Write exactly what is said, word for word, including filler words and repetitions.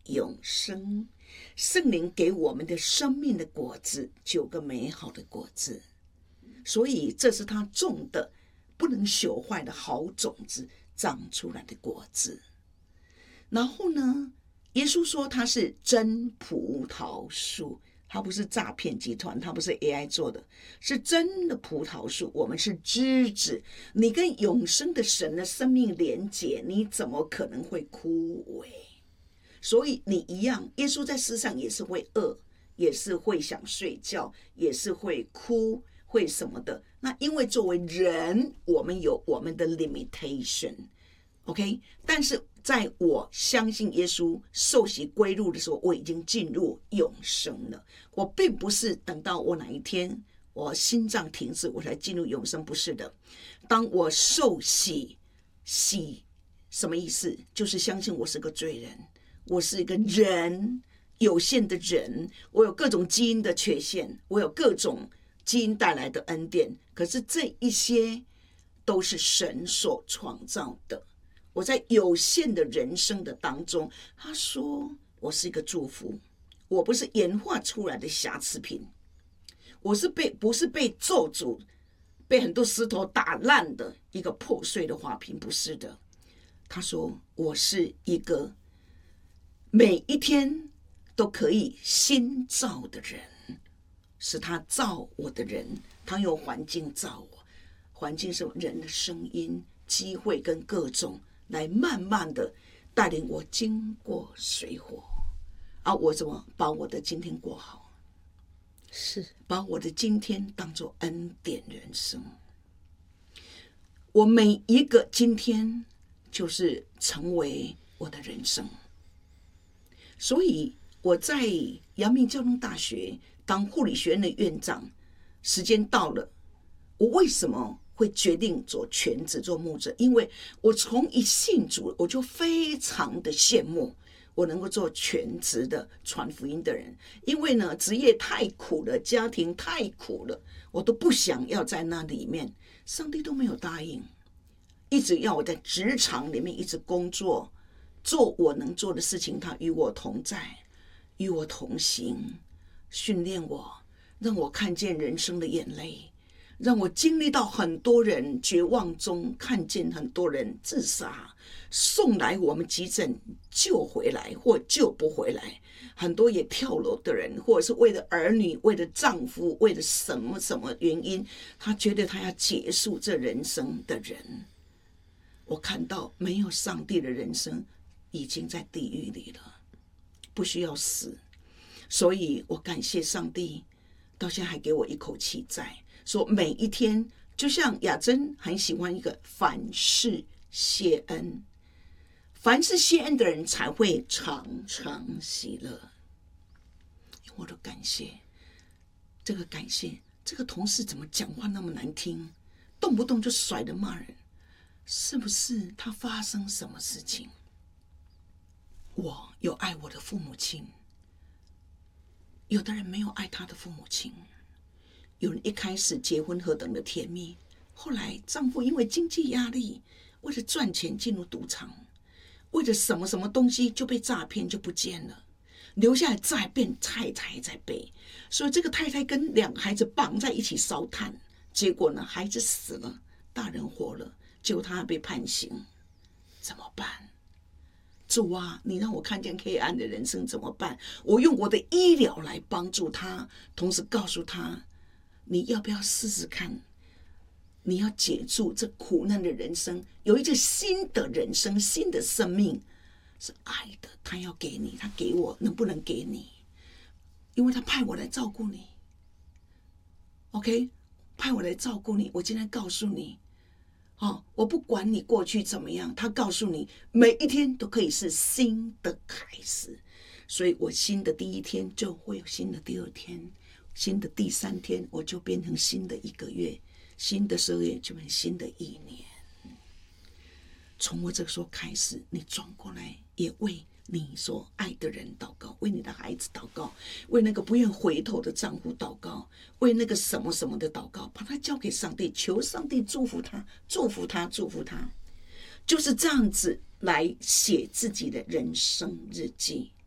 永生。圣灵给我们的生命的果子，九个美好的果子，所以这是他种的不能朽坏的好种子长出来的果子。然后呢，耶稣说他是真葡萄树，他不是诈骗集团，他不是 A I 做的，是真的葡萄树。我们是枝子，你跟永生的神的生命连结，你怎么可能会枯萎？所以你一样，耶稣在世上也是会饿，也是会想睡觉，也是会哭，会什么的。那因为作为人，我们有我们的 limitation，OK？ 但是在我相信耶稣受洗归入的时候，我已经进入永生了。我并不是等到我哪一天我心脏停止我才进入永生，不是的。当我受洗，洗什么意思？就是相信我是个罪人，我是一个人，有限的人，我有各种基因的缺陷，我有各种基因带来的恩典，可是这一些都是神所创造的。我在有限的人生的当中，他说我是一个祝福，我不是演化出来的瑕疵品，我是被不是被咒诅，被很多石头打烂的一个破碎的花瓶，不是的。他说我是一个每一天都可以新造的人，是他造我的人，他用环境造我，环境是人的声音、机会跟各种来慢慢的带领我经过水火，啊，我怎么把我的今天过好？ 是把我的今天当作恩典人生。我每一个今天就是成为我的人生。所以我在阳明交通大学当护理学院的院长，时间到了，我为什么会决定做全职做牧者？因为我从一信主，我就非常的羡慕我能够做全职的传福音的人。因为呢，职业太苦了，家庭太苦了，我都不想要在那里面，上帝都没有答应，一直要我在职场里面一直工作，做我能做的事情，他与我同在，与我同行，训练我，让我看见人生的眼泪，让我经历到很多人绝望中看见很多人自杀，送来我们急诊救回来或救不回来，很多也跳楼的人，或者是为了儿女，为了丈夫，为了什么什么原因，他觉得他要结束这人生的人。我看到没有上帝的人生已经在地狱里了，不需要死。所以我感谢上帝到现在还给我一口气在，说每一天，就像雅珍很喜欢一个凡事谢恩，凡事谢恩的人才会常常喜乐。我都感谢，这个感谢，这个同事怎么讲话那么难听，动不动就甩着骂人，是不是他发生什么事情？我有爱我的父母亲，有的人没有爱他的父母亲。有人一开始结婚何等的甜蜜，后来丈夫因为经济压力，为了赚钱进入赌场，为了什么什么东西就被诈骗就不见了，留下来再变太太在背，所以这个太太跟两个孩子绑在一起烧炭，结果呢，孩子死了，大人活了，结果他被判刑，怎么办？主啊，你让我看见黑暗的人生怎么办？我用我的医疗来帮助他，同时告诉他，你要不要试试看？你要解除这苦难的人生，有一个新的人生，新的生命是爱的，他要给你，他给我，能不能给你？因为他派我来照顾你 ，OK， 派我来照顾你。我今天告诉你，哦，我不管你过去怎么样，他告诉你，每一天都可以是新的开始。所以我新的第一天就会有新的第二天，新的第三天我就变成新的一个月，新的十二月就变成新的一年。从我这个时候开始，你转过来也为你所爱的人祷告，为你的孩子祷告，为那个不愿回头的丈夫祷告，为那个什么什么的祷告，把它交给上帝，求上帝祝福他，祝福他，祝福他。就是这样子来写自己的人生日记。